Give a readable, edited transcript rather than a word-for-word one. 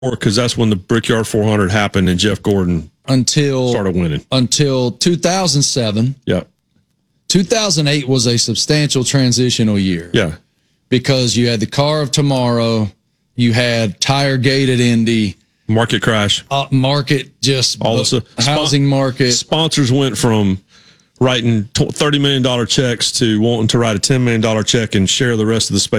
because that's when the Brickyard 400 happened and Jeff Gordon started winning. Until 2007. Yeah. 2008 was a substantial transitional year. Yeah. Because you had the car of tomorrow, you had Tire Gate at Indy. Market crash. Market just all the housing market. Sponsors went from writing $30 million checks to wanting to write a $10 million check and share the rest of the space